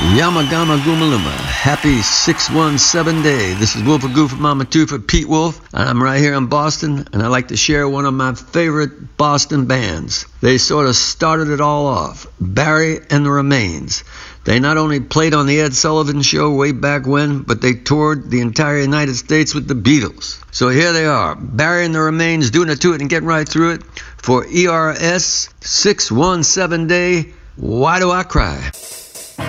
Yamagama Gumaluma, happy 617 day. This is Wolf of Goof Mama 2 for Pete Wolf, and I'm right here in Boston, and I'd like to share one of my favorite Boston bands. They sort of started it all off, Barry and the Remains. They not only played on the Ed Sullivan Show way back when, but they toured the entire United States with the Beatles. So here they are, Barry and the Remains, doing it to it and getting right through it for ERS 617 day. Why Do I Cry?